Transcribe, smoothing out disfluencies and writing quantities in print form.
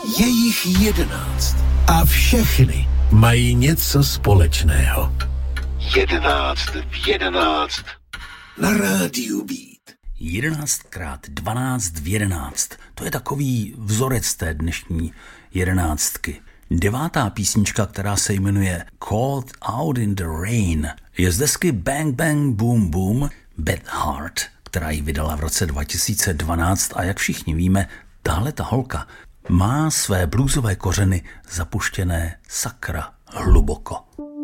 Je jich 11 a všechny mají něco společného. 11 v 11 na rádiu Beat. 11x12 v 11. To je takový vzorec té dnešní 11. 9. písnička, která se jmenuje Caught Out in the Rain, je z desky Bang Bang Boom Boom Bad Heart, která ji vydala v roce 2012 a jak všichni víme, tahle ta holka má své bluesové kořeny zapuštěné sakra hluboko.